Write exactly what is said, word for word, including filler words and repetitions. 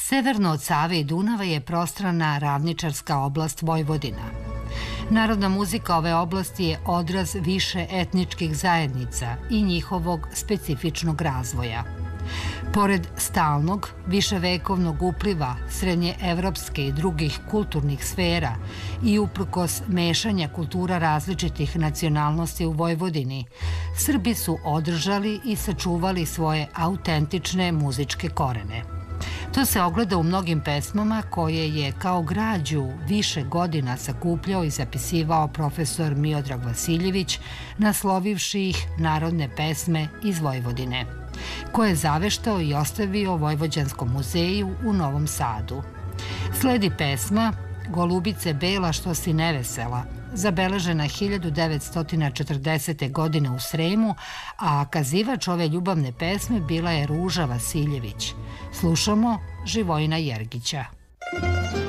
Severno od Save i Dunava je prostrana ravničarska oblast Vojvodina. Narodna muzika ove oblasti je odraz više etničkih zajednica i njihovog specifičnog razvoja. Pored stalnog, viševekovnog upliva srednjeevropske i drugih kulturnih sfera i uprkos mešanja kultura različitih nacionalnosti u Vojvodini, Srbi su održali i sačuvali svoje autentične muzičke korene. To se ogleda u mnogim pesmama koje je kao građu više godina sakupljao i zapisivao profesor Miodrag Vasiljević, naslovivši ih Narodne pesme iz Vojvodine, koje je zaveštao i ostavio Vojvođanskom muzeju u Novom Sadu. Sledi pesma Golubice bela što si nevesela, zabeležena hiljadu devetsto četrdesete. godine u Sremu, a kazivač ove ljubavne pesme bila je Ruža Vasiljević. Slušamo Živojina Jergića.